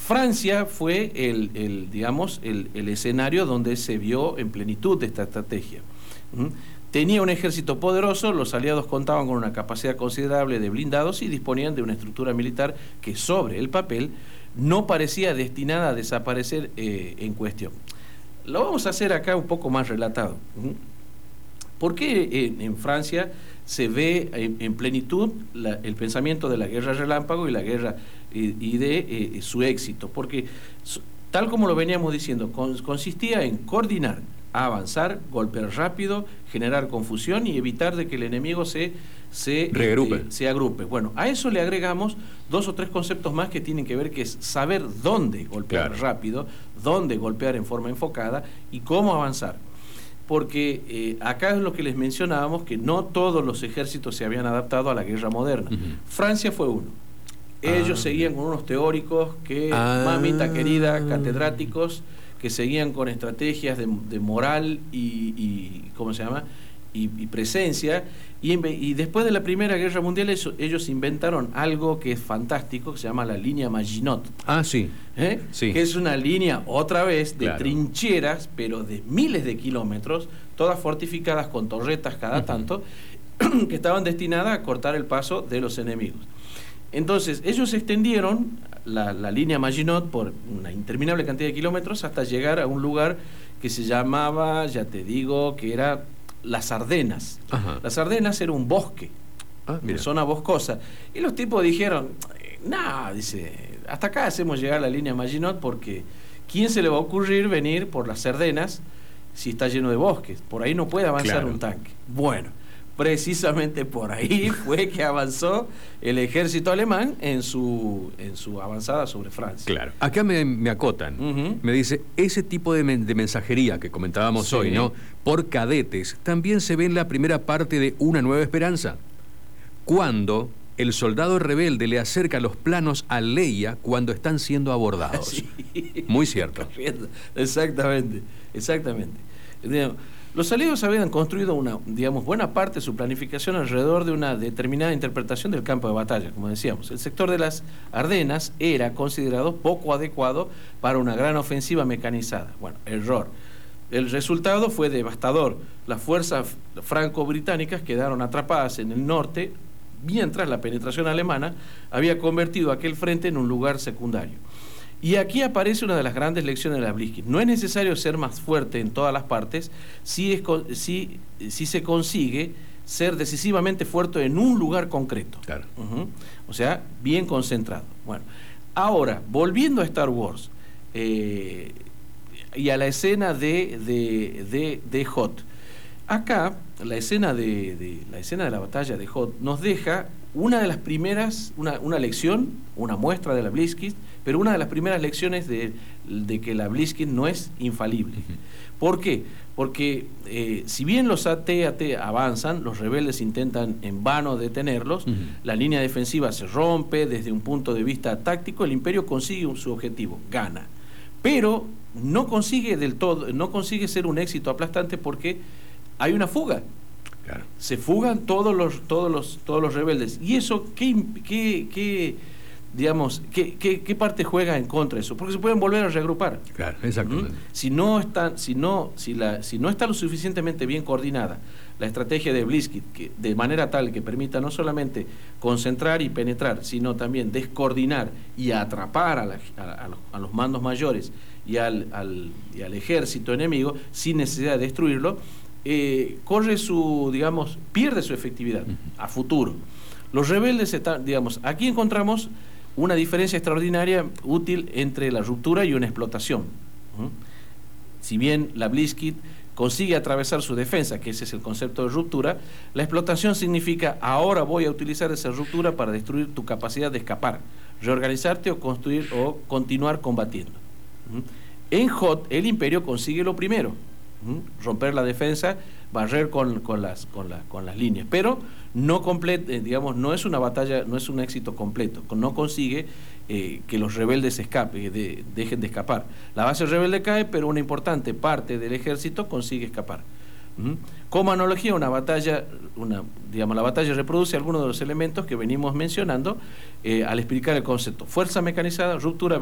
Francia fue digamos, el escenario donde se vio en plenitud de esta estrategia. Tenía un ejército poderoso, los aliados contaban con una capacidad considerable de blindados y disponían de una estructura militar que sobre el papel no parecía destinada a desaparecer en cuestión. Lo vamos a hacer acá un poco más relatado. ¿Por qué en Francia se ve en plenitud el pensamiento de la guerra relámpago y la guerra y de su éxito? Porque, tal como lo veníamos diciendo, consistía en coordinar, avanzar, golpear rápido, generar confusión y evitar de que el enemigo se agrupe. Bueno, a eso le agregamos 2 o 3 conceptos más que tienen que ver, que es saber dónde golpear rápido, dónde golpear en forma enfocada y cómo avanzar. Porque acá es lo que les mencionábamos, que no todos los ejércitos se habían adaptado a la guerra moderna. Francia fue uno. Ellos seguían con unos teóricos que, mamita querida, catedráticos, que seguían con estrategias de moral y ¿cómo se llama? Y presencia, y después de la Primera Guerra Mundial ellos inventaron algo que es fantástico, que se llama la línea Maginot. Sí. Que es una línea, otra vez, de trincheras, pero de miles de kilómetros, todas fortificadas con torretas cada tanto, que estaban destinadas a cortar el paso de los enemigos. Entonces, ellos extendieron la línea Maginot por una interminable cantidad de kilómetros hasta llegar a un lugar que se llamaba, ya te digo, que era las Ardenas. Las Ardenas era un bosque, una zona boscosa. Y los tipos dijeron, dice, hasta acá hacemos llegar la línea Maginot, porque ¿quién se le va a ocurrir venir por las Ardenas si está lleno de bosques? Por ahí no puede avanzar un tanque. Bueno, precisamente por ahí fue que avanzó el ejército alemán en su avanzada sobre Francia. Claro. Acá me acotan, me dice, ese tipo de mensajería que comentábamos hoy, ¿no? Por cadetes, también se ve en la primera parte de Una Nueva Esperanza, cuando el soldado rebelde le acerca los planos a Leia cuando están siendo abordados. Sí. Muy cierto. Exactamente. Los aliados habían construido buena parte de su planificación alrededor de una determinada interpretación del campo de batalla, como decíamos. El sector de las Ardenas era considerado poco adecuado para una gran ofensiva mecanizada. Bueno, error. El resultado fue devastador. Las fuerzas franco-británicas quedaron atrapadas en el norte, mientras la penetración alemana había convertido aquel frente en un lugar secundario. Y aquí aparece una de las grandes lecciones de la Blitzkrieg. No es necesario ser más fuerte en todas las partes si se consigue ser decisivamente fuerte en un lugar concreto. Claro. O sea, bien concentrado. Bueno, ahora, volviendo a Star Wars y a la escena de Hoth. Acá, la escena de la batalla de Hoth nos deja una de las primeras, una lección, una muestra de la Blitzkrieg, pero una de las primeras lecciones de que la Blitzkrieg no es infalible. ¿Por qué? Porque si bien los AT-AT avanzan, los rebeldes intentan en vano detenerlos, la línea defensiva se rompe, desde un punto de vista táctico, el Imperio consigue su objetivo, gana. Pero no consigue ser un éxito aplastante porque hay una fuga. Claro. Se fugan todos los rebeldes. ¿Y eso qué parte juega en contra de eso? Porque se pueden volver a reagrupar. Claro, exactamente. Si no está lo suficientemente bien coordinada la estrategia de Blitzkrieg, de manera tal que permita no solamente concentrar y penetrar, sino también descoordinar y atrapar a los mandos mayores y al ejército enemigo sin necesidad de destruirlo, pierde su efectividad a futuro. Los rebeldes aquí encontramos una diferencia extraordinaria útil entre la ruptura y una explotación. Si bien la Blitzkrieg consigue atravesar su defensa, que ese es el concepto de ruptura, la explotación significa: ahora voy a utilizar esa ruptura para destruir tu capacidad de escapar, reorganizarte o construir o continuar combatiendo. En Hoth el Imperio consigue lo primero, romper la defensa, barrer con las líneas, pero no no es una batalla, no es un éxito completo, no consigue que los rebeldes dejen de escapar. La base rebelde cae, pero una importante parte del ejército consigue escapar. Como analogía, la batalla reproduce algunos de los elementos que venimos mencionando al explicar el concepto: fuerza mecanizada, ruptura,